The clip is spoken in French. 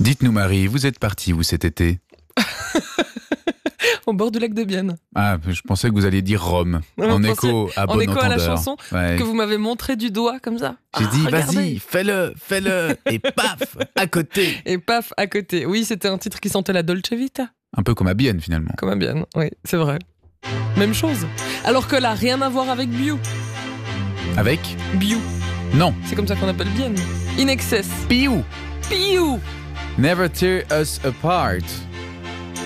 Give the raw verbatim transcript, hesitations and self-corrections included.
Dites-nous Marie, vous êtes partie où cet été ? Au bord du lac de Bienne. Ah, je pensais que vous alliez dire Rome, Non, en je écho à En bon écho entendeur. à la chanson Ouais. que vous m'avez montré du doigt comme ça. J'ai Ah, dit, regardez. vas-y, fais-le, fais-le, et paf, à côté. Et paf, à côté. Oui, c'était un titre qui sentait la Dolce Vita. Un peu comme à Bienne finalement. Comme à Bienne, oui, c'est vrai. Même chose. Alors que là, rien à voir avec Biou. Avec ? Biou, Non, c'est comme ça qu'on appelle Bienne. In excess. Piou. Biou. Never tear us apart.